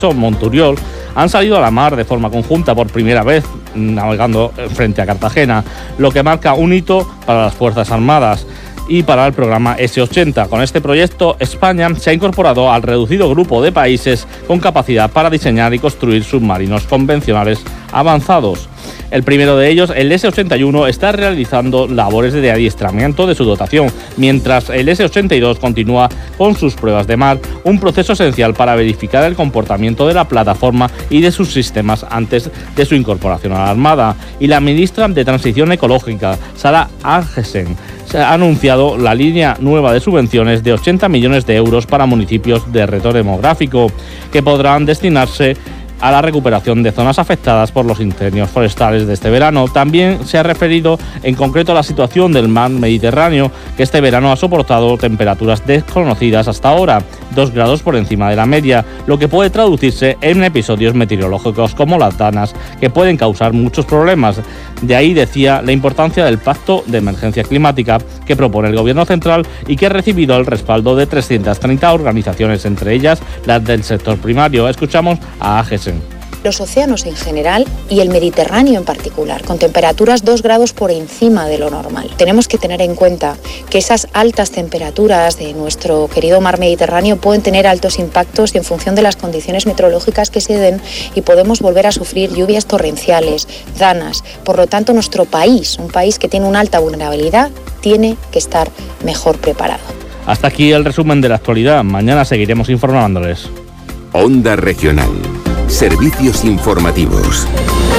Monturiol han salido a la mar de forma conjunta por primera vez, navegando frente a Cartagena, lo que marca un hito para las Fuerzas Armadas y para el programa S-80. Con este proyecto, España se ha incorporado al reducido grupo de países con capacidad para diseñar y construir submarinos convencionales avanzados. El primero de ellos, el S-81, está realizando labores de adiestramiento de su dotación, mientras el S-82 continúa con sus pruebas de mar, un proceso esencial para verificar el comportamiento de la plataforma y de sus sistemas antes de su incorporación a la Armada. Y la ministra de Transición Ecológica, Sara Argesen, ha anunciado la línea nueva de subvenciones de 80 millones de euros para municipios de reto demográfico, que podrán destinarse a la recuperación de zonas afectadas por los incendios forestales de este verano. También se ha referido en concreto a la situación del mar Mediterráneo, que este verano ha soportado temperaturas desconocidas hasta ahora, 2 grados por encima de la media, lo que puede traducirse en episodios meteorológicos como las danas, que pueden causar muchos problemas. De ahí, decía, la importancia del Pacto de Emergencia Climática que propone el Gobierno central y que ha recibido el respaldo de 330 organizaciones, entre ellas las del sector primario. Escuchamos a AGESEN. Los océanos en general y el Mediterráneo en particular, con temperaturas 2 grados por encima de lo normal. Tenemos que tener en cuenta que esas altas temperaturas de nuestro querido mar Mediterráneo pueden tener altos impactos y en función de las condiciones meteorológicas que se den y podemos volver a sufrir lluvias torrenciales, danas. Por lo tanto, nuestro país, un país que tiene una alta vulnerabilidad, tiene que estar mejor preparado. Hasta aquí el resumen de la actualidad. Mañana seguiremos informándoles. Onda Regional. Servicios informativos.